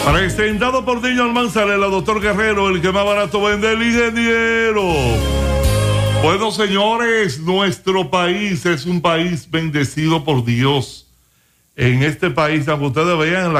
Presentado por Niño Almanzarela, doctor Guerrero, el que más barato vende, el ingeniero. Bueno, señores, nuestro país es un país bendecido por Dios. En este país, aunque ustedes vean la